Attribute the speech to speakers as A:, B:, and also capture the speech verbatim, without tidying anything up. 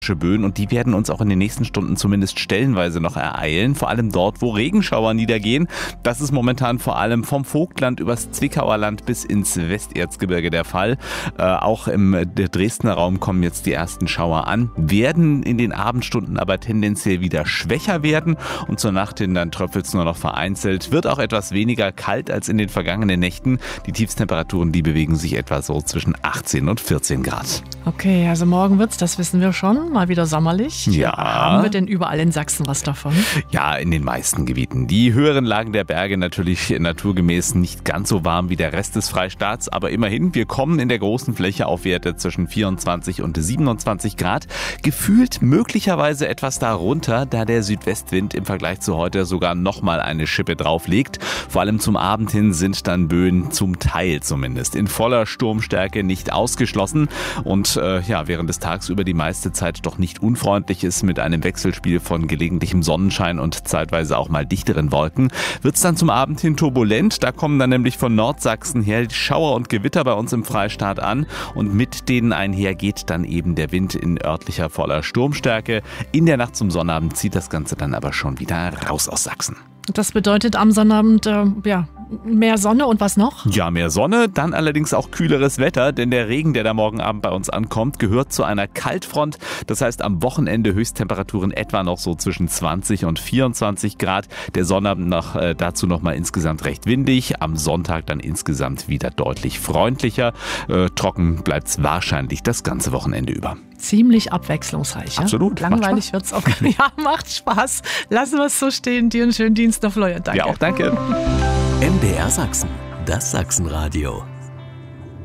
A: Böen und die werden uns auch in den nächsten Stunden zumindest stellenweise noch ereilen, vor allem dort, wo Regenschauer niedergehen. Das ist momentan vor allem vom Vogtland übers Zwickauer Land bis ins Westerzgebirge der Fall. Äh, auch im Dresdner Raum kommen jetzt die ersten Schauer an, werden in den Abendstunden aber tendenziell wieder schwächer werden und zur Nacht hin dann tröpfelt es nur noch vereinzelt. Wird auch etwas weniger kalt als in den vergangenen Nächten. Die Tiefstemperaturen, die bewegen sich etwa so zwischen achtzehn und vierzehn Grad.
B: Okay, also morgen wird's, das wissen wir schon, mal wieder sommerlich.
A: Ja.
B: Haben wir denn überall in Sachsen was davon?
A: Ja, in den meisten Gebieten. Die höheren Lagen der Berge natürlich naturgemäß nicht ganz so warm wie der Rest des Freistaats, aber immerhin, wir kommen in der großen Fläche auf Werte zwischen vierundzwanzig und siebenundzwanzig Grad. Gefühlt möglicherweise etwas darunter, da der Südwestwind im Vergleich zu heute sogar nochmal eine Schippe drauflegt. Vor allem zum Abend hin sind dann Böen zum Teil zumindest in voller Sturmstärke nicht ausgeschlossen und äh, ja, während des Tags über die meiste Zeit doch nicht unfreundlich ist mit einem Wechselspiel von gelegentlichem Sonnenschein und zeitweise auch mal dichteren Wolken, wird es dann zum Abend hin turbulent. Da kommen dann nämlich von Nordsachsen her die Schauer und Gewitter bei uns im Freistaat an und mit denen einher geht dann eben der Wind in örtlicher voller Sturmstärke. In der Nacht zum Sonnabend zieht das Ganze dann aber schon wieder raus aus Sachsen.
B: Das bedeutet am Sonnabend, äh, ja, mehr Sonne und was noch?
A: Ja, mehr Sonne, dann allerdings auch kühleres Wetter, denn der Regen, der da morgen Abend bei uns ankommt, gehört zu einer Kaltfront. Das heißt, am Wochenende Höchsttemperaturen etwa noch so zwischen zwanzig und vierundzwanzig Grad. Der Sonnabend noch, äh, dazu nochmal insgesamt recht windig. Am Sonntag dann insgesamt wieder deutlich freundlicher. Äh, trocken bleibt es wahrscheinlich das ganze Wochenende über.
B: Ziemlich abwechslungsreich. Ja?
A: Absolut.
B: Langweilig wird's auch. Ja, macht Spaß. Lassen wir es so stehen. Dir einen schönen Dienst noch, Florian. Danke.
A: Ja, auch danke.
C: M D R Sachsen, das Sachsenradio.